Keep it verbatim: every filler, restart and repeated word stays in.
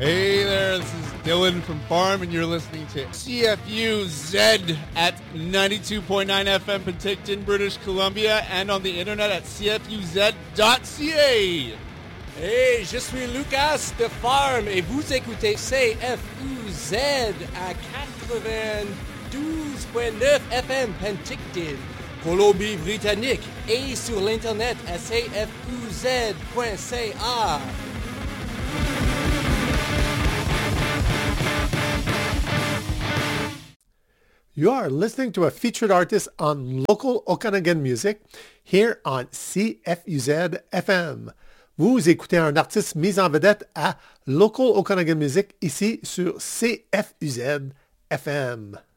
Hey there, this is Dylan from Farm, and you're listening to C F U Z at ninety-two point nine F M Penticton, British Columbia, and on the internet at c f u z dot c a. Hey, je suis Lucas de Farm, et vous écoutez C F U Z à quatre-vingt-douze point neuf F M Penticton, Colombie-Britannique, et sur l'internet à c f u z point c a. You are listening to a featured artist on local Okanagan music here on C F U Z F M. Vous écoutez un artiste mis en vedette à Local Okanagan Music ici sur C F U Z F M.